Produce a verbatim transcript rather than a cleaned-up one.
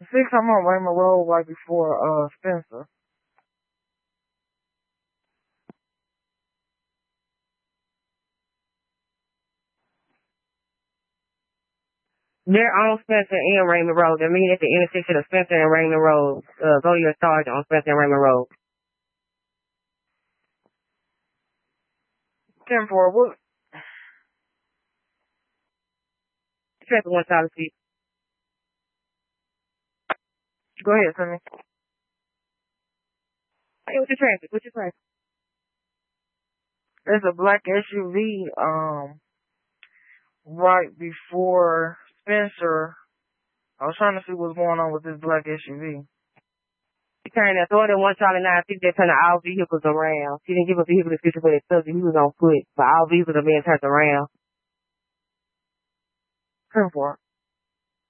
Six, I'm on Raymond Road right before uh Spencer. They're on Spencer and Raymond Road. They're meeting at the intersection of Spencer and Raymond Road. Uh, go to your sergeant on Spencer and Raymond Road. ten four, what? Traffic one solid seat. Go ahead, Sonny. Hey, what's your traffic? What's your traffic? There's a black S U V, um, right before Spencer. I was trying to see what's going on with this black S U V. She turned that order one Charlie nine six, they turned all vehicles around. She didn't give a vehicle description for that subject. He was on foot, but all vehicles are being turned around. ten four.